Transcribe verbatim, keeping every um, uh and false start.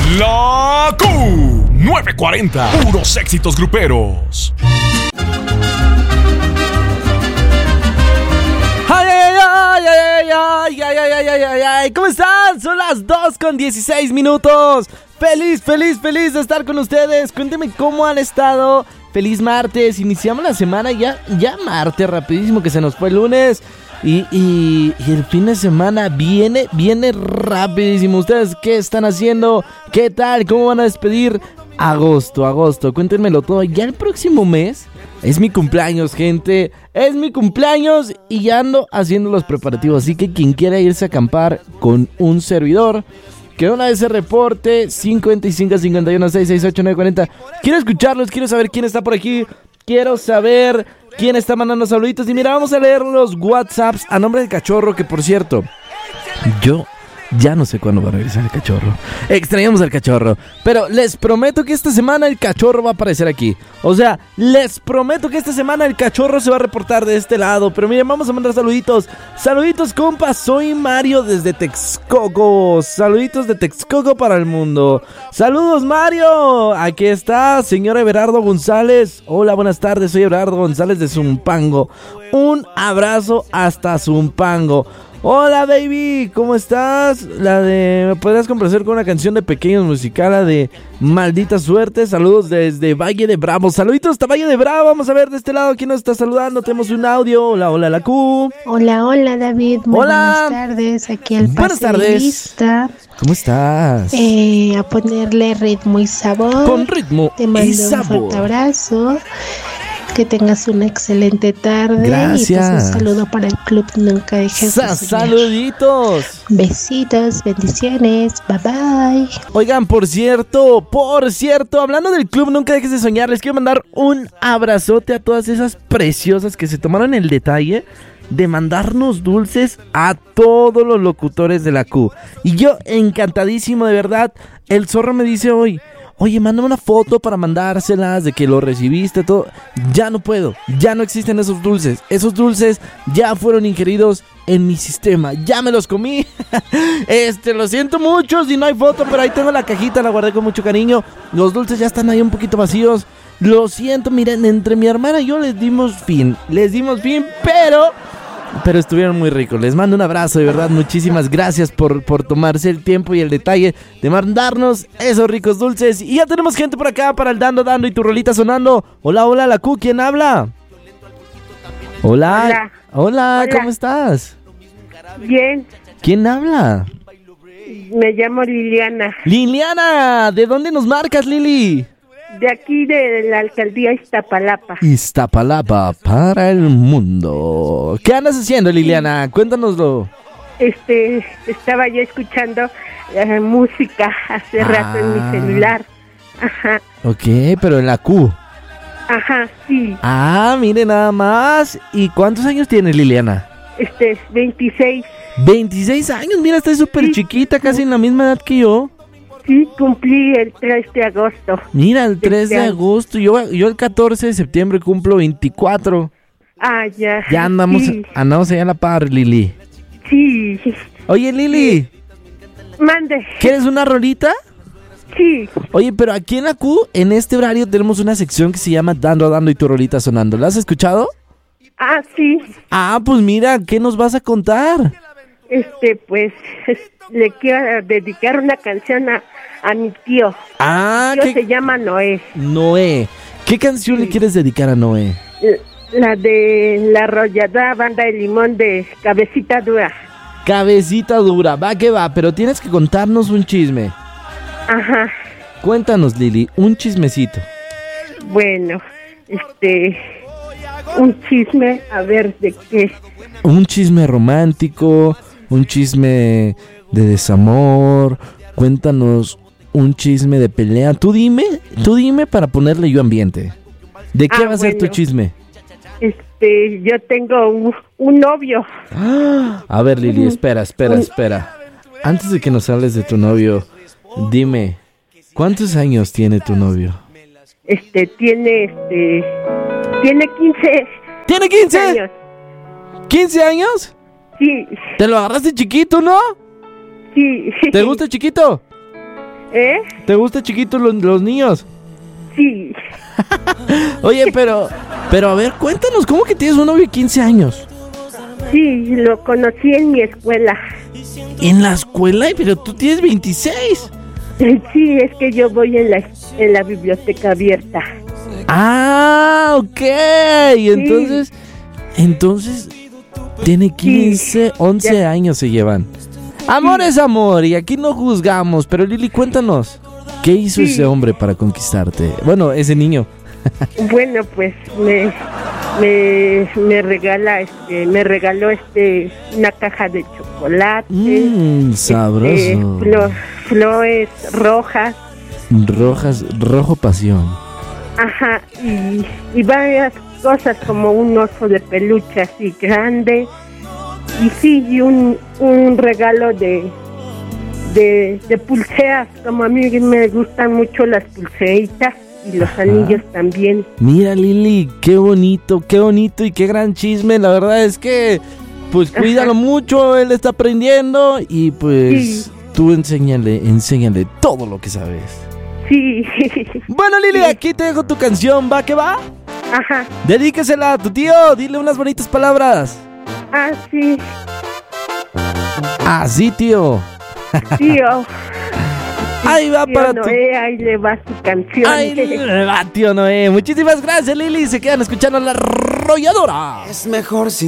La Q novecientos cuarenta, puros éxitos gruperos. ¡Ay, ay, ay, ay, ay, ay, ay, ay, ay, ay, ay! ¿Cómo están? Son las dos con dieciséis minutos. Feliz, feliz, feliz de estar con ustedes. Cuéntenme cómo han estado. Feliz martes. Iniciamos la semana ya, ya martes, rapidísimo que se nos fue el lunes. Y, y, y el fin de semana viene, viene rapidísimo. ¿Ustedes qué están haciendo? ¿Qué tal? ¿Cómo van a despedir? Agosto, agosto, cuéntenmelo todo. Ya el próximo mes es mi cumpleaños, gente. Es mi cumpleaños y ya ando haciendo los preparativos. Así que quien quiera irse a acampar con un servidor, que una vez se reporte cinco cinco, cinco uno, seis seis ocho, nueve cuarenta. Quiero escucharlos, quiero saber quién está por aquí. Quiero saber quién está mandando saluditos. Y mira, vamos a leer los WhatsApps a nombre del cachorro, que por cierto, yo ya no sé cuándo va a regresar el cachorro. Extrañamos al cachorro, pero les prometo que esta semana el cachorro va a aparecer aquí. O sea, les prometo que esta semana el cachorro se va a reportar de este lado. Pero miren, vamos a mandar saluditos. Saluditos, compas, soy Mario desde Texcoco. Saluditos de Texcoco para el mundo. Saludos, Mario. Aquí está, señor Everardo González. Hola, buenas tardes, soy Everardo González de Zumpango. Un abrazo hasta Zumpango. Hola, baby, ¿cómo estás? La de... ¿Me podrías complacer con una canción de Pequeños Musical? La de Maldita Suerte. Saludos desde Valle de Bravo. Saluditos hasta Valle de Bravo. Vamos a ver de este lado quién nos está saludando. Tenemos un audio. Hola, hola, la Q. Hola, hola, David. Muy hola. Buenas tardes. Aquí al Buenas tardes. ¿Cómo estás? Eh, a ponerle ritmo y sabor. Con ritmo Te mando y sabor. un fuerte abrazo. Que tengas una excelente tarde. Gracias. Y pues un saludo para el club Nunca Dejes de Soñar. Saluditos. Besitos, bendiciones. Bye bye. Oigan, por cierto, por cierto, hablando del club Nunca Dejes de Soñar, les quiero mandar un abrazote a todas esas preciosas que se tomaron el detalle de mandarnos dulces a todos los locutores de la Q. Y yo encantadísimo, de verdad. El zorro me dice hoy: oye, mándame una foto para mandárselas de que lo recibiste, todo. Ya no puedo, ya no existen esos dulces. Esos dulces ya fueron ingeridos en mi sistema, ya me los comí. Este, lo siento mucho si no hay foto, pero ahí tengo la cajita, la guardé con mucho cariño. Los dulces ya están ahí un poquito vacíos. Lo siento, miren, entre mi hermana y yo les dimos fin. Les dimos fin, pero... Pero estuvieron muy ricos. Les mando un abrazo, de verdad. Muchísimas gracias por, por tomarse el tiempo y el detalle de mandarnos esos ricos dulces. Y ya tenemos gente por acá para el Dando Dando y tu rolita sonando. Hola, hola, la Q, ¿quién habla? Hola. Hola. Hola, Hola. ¿Cómo estás? Bien. ¿Quién habla? Me llamo Liliana. Liliana, ¿de dónde nos marcas, Lili? De aquí de la alcaldía Iztapalapa. Iztapalapa para el mundo. ¿Qué andas haciendo, Liliana? Cuéntanoslo. Este, estaba yo escuchando eh, música hace ah. rato en mi celular. Ajá. Ok, pero en la Q. Ajá, sí. Ah, mire nada más. ¿Y cuántos años tiene Liliana? Este, veintiséis. veintiséis años, mira, está súper sí. chiquita, casi en la misma edad que yo. Sí, cumplí el tres de agosto. Mira, el tres de agosto. Yo, yo el catorce de septiembre cumplo veinticuatro. Ah, ya. Ya andamos, sí. andamos allá a la par, Lili. Sí. Oye, Lili. Mande. ¿Quieres una rolita? Sí. Oye, pero aquí en la Q, en este horario, tenemos una sección que se llama Dando, Dando y tu rolita sonando. ¿La has escuchado? Ah, sí. Ah, pues mira, ¿qué nos vas a contar? Este, pues, le quiero dedicar una canción a, a mi tío. Ah, mi tío ¿qué? Se llama Noé. Noé. ¿Qué canción sí. le quieres dedicar a Noé? La de la arrolladora Banda de Limón de Cabecita Dura. Cabecita Dura, va que va, pero tienes que contarnos un chisme. Ajá. Cuéntanos, Lili, un chismecito. Bueno, este... un chisme, a ver, ¿de qué? Un chisme romántico, un chisme de desamor. Cuéntanos un chisme de pelea. Tú dime, tú dime para ponerle yo ambiente. ¿De qué ah, va a ser bueno. tu chisme? Este, yo tengo un, un novio. Ah, a ver, Lili, espera, espera, espera. Antes de que nos hables de tu novio, dime, ¿cuántos años tiene tu novio? Este, tiene, este, tiene quince. ¿Tiene quince? años. ¿quince años? Sí. ¿Te lo agarraste chiquito, no? Sí. ¿Te gusta chiquito? ¿Eh? ¿Te gustan chiquitos los, los niños? Sí. Oye, pero, pero a ver, cuéntanos, ¿cómo que tienes un novio de quince años? Sí, lo conocí en mi escuela. ¿En la escuela? Pero tú tienes veintiséis. Sí, es que yo voy en la, en la biblioteca abierta. Ah, ok. Y entonces, sí. entonces, tiene quince, sí. once ya. años se llevan. Amor sí. es amor y aquí no juzgamos, pero Lili, cuéntanos, ¿qué hizo sí. ese hombre para conquistarte? Bueno, ese niño. Bueno, pues me, me, me regala, este, me regaló este una caja de chocolate. Mmm, sabroso. Este, flor, flores rojas. Rojas, rojo pasión. Ajá, y, y varias cosas como un oso de peluche así grande. Y sí, y un, un regalo de, de, de pulseras, como a mí me gustan mucho las pulseritas. Y los Ajá. anillos también. Mira, Lili, qué bonito, qué bonito y qué gran chisme. La verdad es que, pues, cuídalo Ajá. mucho, él está aprendiendo y, pues, sí. tú enséñale, enséñale todo lo que sabes. Sí. Bueno, Lili, sí. aquí te dejo tu canción, ¿va que va? Ajá. Dedíquesela a tu tío, dile unas bonitas palabras. Ah, sí. Ah, sí, tío. Tío. Ahí va tío para Noé, tu... ahí le va su canción. Ahí le va, tío Noé. Muchísimas gracias, Lili. Se quedan escuchando La Arrolladora. Es mejor sin